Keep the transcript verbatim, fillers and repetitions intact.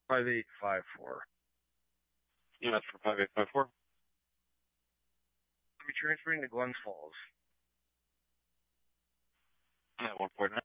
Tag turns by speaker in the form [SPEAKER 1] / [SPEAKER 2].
[SPEAKER 1] five eight five four.
[SPEAKER 2] Yeah, that's for five eight five four.
[SPEAKER 1] I'll be transferring to Glens Falls.
[SPEAKER 2] Yeah, one four nine.